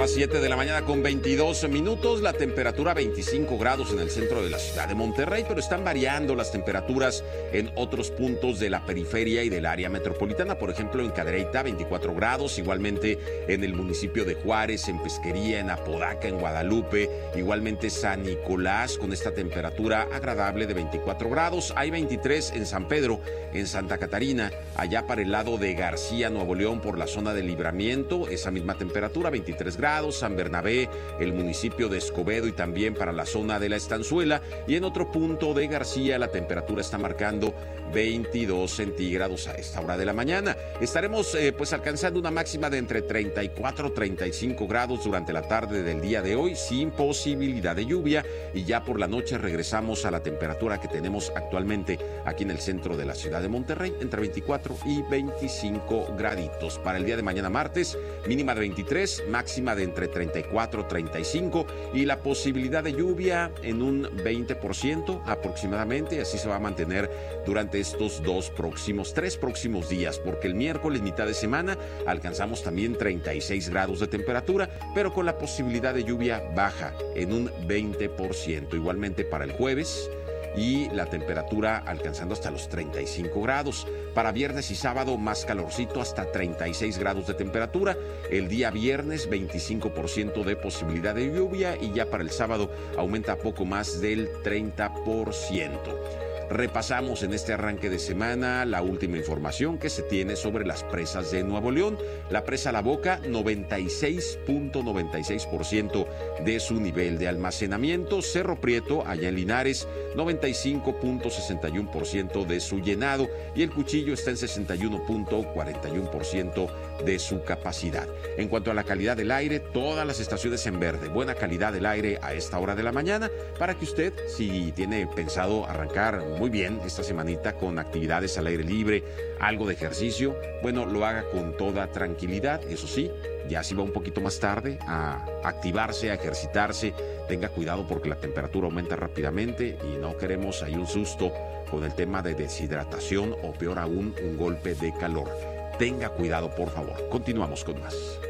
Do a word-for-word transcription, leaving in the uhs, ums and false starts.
las siete de la mañana con veintidós minutos, la temperatura veinticinco grados en el centro de la ciudad de Monterrey, pero están variando las temperaturas en otros puntos de la periferia y del área metropolitana. Por ejemplo, en Cadereyta, veinticuatro grados, igualmente en el municipio de Juárez, en Pesquería, en Apodaca, en Guadalupe, igualmente San Nicolás, con esta temperatura agradable de veinticuatro grados. Hay veintitrés en San Pedro, en Santa Catarina, allá para el lado de García, Nuevo León, por la zona de Libramiento, esa misma temperatura, veintitrés grados. San Bernabé, el municipio de Escobedo y también para la zona de la Estanzuela. Y en otro punto de García la temperatura está marcando veintidós centígrados a esta hora de la mañana. Estaremos eh, pues alcanzando una máxima de entre treinta y cuatro y treinta y cinco grados durante la tarde del día de hoy, sin posibilidad de lluvia, y ya por la noche regresamos a la temperatura que tenemos actualmente aquí en el centro de la ciudad de Monterrey, entre veinticuatro y veinticinco graditos. Para el día de mañana martes, mínima de veintitrés, máxima de entre treinta y cuatro y treinta y cinco, y la posibilidad de lluvia en un veinte por ciento aproximadamente. Así se va a mantener durante estos dos próximos, tres próximos días, porque el miércoles, mitad de semana, alcanzamos también treinta y seis grados de temperatura, pero con la posibilidad de lluvia baja en un veinte por ciento. Igualmente para el jueves, y la temperatura alcanzando hasta los treinta y cinco grados. Para viernes y sábado, más calorcito, hasta treinta y seis grados de temperatura. El día viernes, veinticinco por ciento de posibilidad de lluvia, y ya para el sábado aumenta poco más del treinta por ciento. Repasamos en este arranque de semana la última información que se tiene sobre las presas de Nuevo León. La presa La Boca, noventa y seis punto noventa y seis por ciento de su nivel de almacenamiento. Cerro Prieto, allá en Linares, noventa y cinco punto sesenta y uno por ciento de su llenado. Y el Cuchillo está en sesenta y uno punto cuarenta y uno por ciento de su capacidad. En cuanto a la calidad del aire, todas las estaciones en verde. Buena calidad del aire a esta hora de la mañana, para que usted, si tiene pensado arrancar muy bien esta semanita con actividades al aire libre, algo de ejercicio, bueno, lo haga con toda tranquilidad. Eso sí, ya si va un poquito más tarde a activarse, a ejercitarse, tenga cuidado porque la temperatura aumenta rápidamente y no queremos ahí un susto con el tema de deshidratación o peor aún, un golpe de calor. Tenga cuidado, por favor. Continuamos con más.